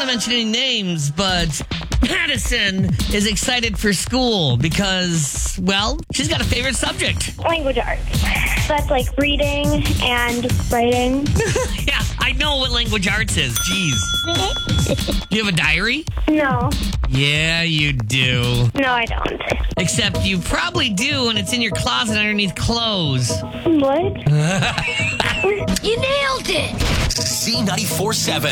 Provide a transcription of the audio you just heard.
mention any names, but Madison is excited for school because, well, she's got a favorite subject. Language arts. That's like reading and writing. Yeah, I know what language arts is. Jeez. Do you have a diary? No. Yeah, you do. No, I don't. Except you probably do, and it's in your closet underneath clothes. What? You nailed it! Z94.7.